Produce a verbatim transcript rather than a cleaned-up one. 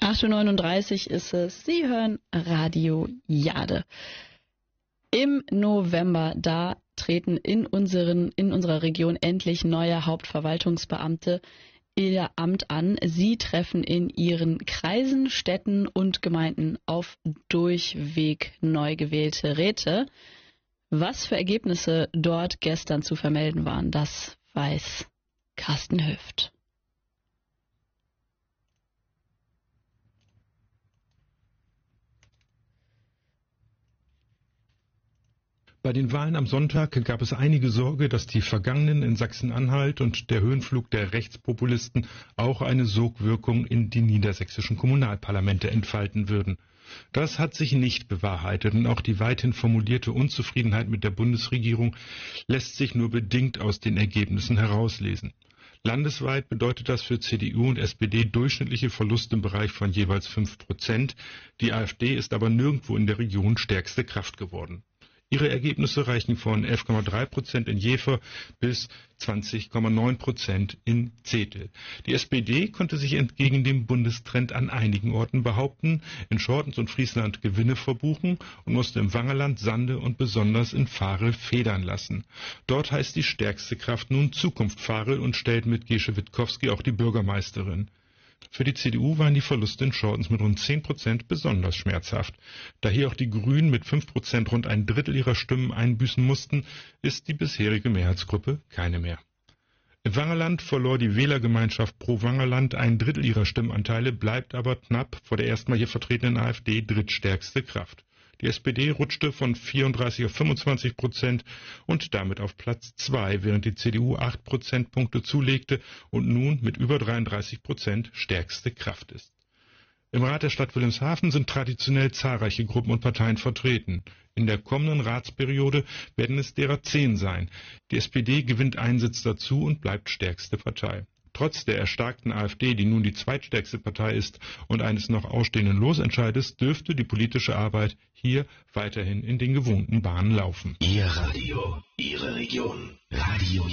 acht Uhr neununddreißig ist es. Sie hören Radio Jade. Im November, da treten in, unseren, in unserer Region endlich neue Hauptverwaltungsbeamte ihr Amt an. Sie treffen in ihren Kreisen, Städten und Gemeinden auf durchweg neu gewählte Räte. Was für Ergebnisse dort gestern zu vermelden waren, das weiß Carsten Hüft. Bei den Wahlen am Sonntag gab es einige Sorge, dass die Vergangenen in Sachsen-Anhalt und der Höhenflug der Rechtspopulisten auch eine Sogwirkung in die niedersächsischen Kommunalparlamente entfalten würden. Das hat sich nicht bewahrheitet und auch die weithin formulierte Unzufriedenheit mit der Bundesregierung lässt sich nur bedingt aus den Ergebnissen herauslesen. Landesweit bedeutet das für C D U und S P D durchschnittliche Verluste im Bereich von jeweils fünf Prozent. Die AfD ist aber nirgendwo in der Region stärkste Kraft geworden. Ihre Ergebnisse reichen von elf Komma drei Prozent in Jever bis zwanzig Komma neun Prozent in Zetel. Die S P D konnte sich entgegen dem Bundestrend an einigen Orten behaupten, in Schortens und Friesland Gewinne verbuchen und musste im Wangerland, Sande und besonders in Varel federn lassen. Dort heißt die stärkste Kraft nun Zukunft Varel und stellt mit Gesche Witkowski auch die Bürgermeisterin. Für die C D U waren die Verluste in Schortens mit rund zehn Prozent besonders schmerzhaft. Da hier auch die Grünen mit fünf Prozent rund ein Drittel ihrer Stimmen einbüßen mussten, ist die bisherige Mehrheitsgruppe keine mehr. Im Wangerland verlor die Wählergemeinschaft Pro Wangerland ein Drittel ihrer Stimmanteile, bleibt aber knapp vor der erstmal hier vertretenen AfD drittstärkste Kraft. Die S P D rutschte von vierunddreißig auf fünfundzwanzig Prozent und damit auf Platz zwei, während die C D U acht Prozentpunkte zulegte und nun mit über dreiunddreißig Prozent stärkste Kraft ist. Im Rat der Stadt Wilhelmshaven sind traditionell zahlreiche Gruppen und Parteien vertreten. In der kommenden Ratsperiode werden es derer zehn sein. Die S P D gewinnt einen Sitz dazu und bleibt stärkste Partei. Trotz der erstarkten AfD, die nun die zweitstärkste Partei ist und eines noch ausstehenden Losentscheides, dürfte die politische Arbeit hier weiterhin in den gewohnten Bahnen laufen. Ihr Radio, Ihre Region. Radio